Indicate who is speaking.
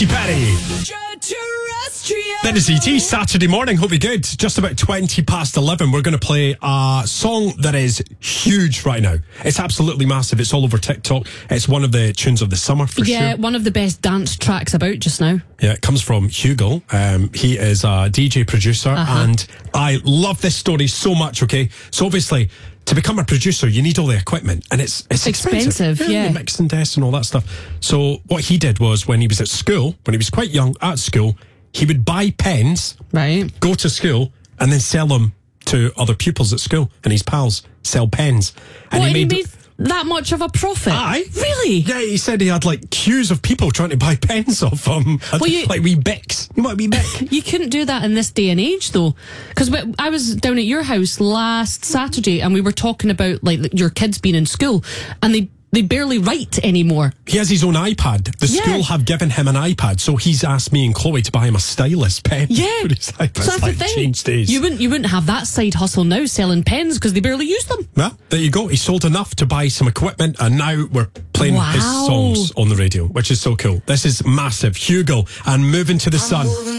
Speaker 1: Katy Perry. That is ET, Saturday morning. Hope you're good. Just about 20 past 11. We're going to play a song that is huge right now. It's absolutely massive. It's all over TikTok. It's one of the tunes of the summer for sure.
Speaker 2: Yeah, one of the best dance tracks about just now.
Speaker 1: Yeah, it comes from Hugo. He is a DJ producer, and I love this story so much, okay? So obviously, to become a producer, you need all the equipment, and it's expensive.
Speaker 2: Yeah.
Speaker 1: The mixing desk and all that stuff. So what he did was, when he was at school, when he was quite young at school, he would buy pens,
Speaker 2: right,
Speaker 1: go to school, and then sell them to other pupils at school, and his pals sell pens. And
Speaker 2: he made that much of a profit?
Speaker 1: Aye.
Speaker 2: Really?
Speaker 1: Yeah, he said he had like queues of people trying to buy pens off him. Like wee Bics. You want a wee Bic?
Speaker 2: You couldn't do that in this day and age, though. Because I was down at your house last Saturday, and we were talking about like your kids being in school, and they barely write anymore.
Speaker 1: He has his own iPad. The school have given him an iPad, so he's asked me and Chloe to buy him a stylus pen.
Speaker 2: Yeah,
Speaker 1: for his iPad.
Speaker 2: So that's
Speaker 1: like
Speaker 2: the thing.
Speaker 1: Changed days.
Speaker 2: You wouldn't have that side hustle now, selling pens, because they barely use them.
Speaker 1: Well, there you go. He sold enough to buy some equipment, and now we're playing his songs on the radio, which is so cool. This is massive. Hugo and Moving to the Sun.